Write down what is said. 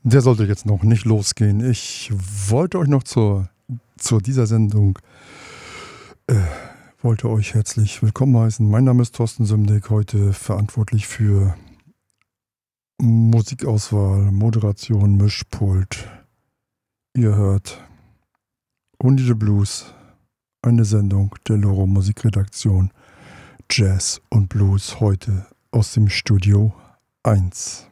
Der sollte jetzt noch nicht losgehen. Ich wollte euch noch zu dieser Sendung wollte euch herzlich willkommen heißen. Mein Name ist Thorsten Sümdig, heute verantwortlich für Musikauswahl, Moderation, Mischpult. Ihr hört Only the Blues, eine Sendung der Loro Musikredaktion Jazz und Blues, heute aus dem Studio 1.